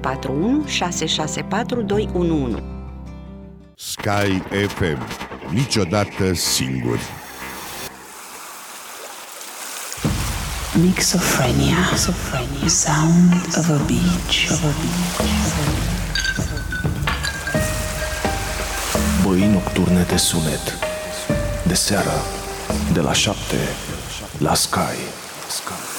041 664 211. Sky FM. Niciodată singuri. Mixophenia. Sound of a beach. Băi nocturne de sunet. De seară, de la 7 la Sky.